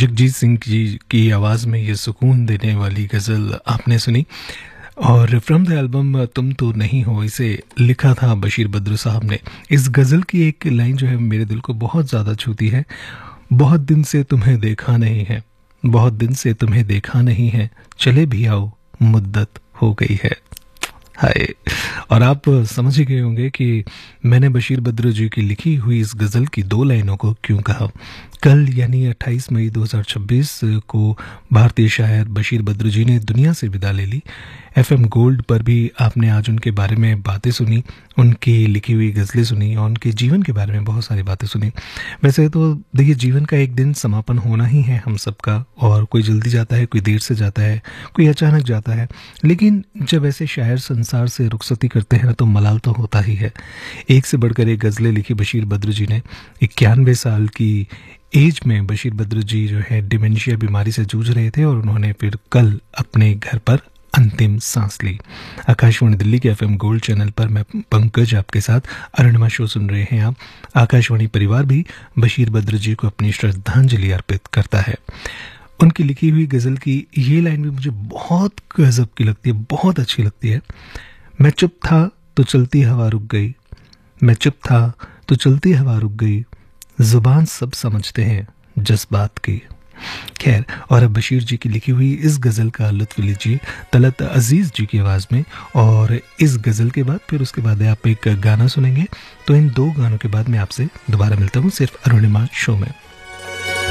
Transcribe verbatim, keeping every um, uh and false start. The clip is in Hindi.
जगजीत सिंह जी की आवाज़ में ये सुकून देने वाली गज़ल आपने सुनी। और फ्रॉम द एल्बम तुम तो नहीं हो, इसे लिखा था बशीर बद्र साहब ने। इस गज़ल की एक लाइन जो है मेरे दिल को बहुत ज़्यादा छूती है। बहुत दिन से तुम्हें देखा नहीं है, बहुत दिन से तुम्हें देखा नहीं है, चले भी आओ मुद्दत हो गई है। हाय। और आप समझ ही गए होंगे कि मैंने बशीर बद्र जी की लिखी हुई इस गज़ल की दो लाइनों को क्यों कहा। कल यानी अट्ठाईस मई दो हज़ार छब्बीस को भारतीय शायर बशीर बद्र जी ने दुनिया से विदा ले ली। एफएम गोल्ड पर भी आपने आज उनके बारे में बातें सुनी, उनकी लिखी हुई गज़लें सुनी और उनके जीवन के बारे में बहुत सारी बातें सुनी। वैसे तो देखिए, जीवन का एक दिन समापन होना ही है हम सबका, और कोई जल्दी जाता है, कोई देर से जाता है, कोई अचानक जाता है। लेकिन जब ऐसे शायर संसार से रुखसती करते हैं तो मलाल तो होता ही है। एक से बढ़कर एक गज़लें लिखी बशीर बद्र जी ने। इक्यानवे साल की एज में बशीर बद्र जी जो है डिमेंशिया बीमारी से जूझ रहे थे और उन्होंने फिर कल अपने घर पर अंतिम सांस ली। आकाशवाणी दिल्ली के एफएम गोल्ड चैनल पर मैं पंकज आपके साथ अरुणिमा शो सुन रहे हैं आप। आकाशवाणी परिवार भी बशीर बद्र जी को अपनी श्रद्धांजलि अर्पित करता है। उनकी लिखी हुई गज़ल की ये लाइन भी मुझे बहुत गजब की लगती है, बहुत अच्छी लगती है। मैं चुप था तो चलती हवा रुक गई, मैं चुप था तो चलती हवा रुक गई, जुबान सब समझते हैं जज्बात की। खैर, और अब बशीर जी की लिखी हुई इस गज़ल का लुत्फ लीजिए तलत अजीज़ जी की आवाज़ में। और इस गज़ल के बाद फिर उसके बाद आप एक गाना सुनेंगे। तो इन दो गानों के बाद मैं आपसे दोबारा मिलता हूँ सिर्फ अरुणिमा शो में।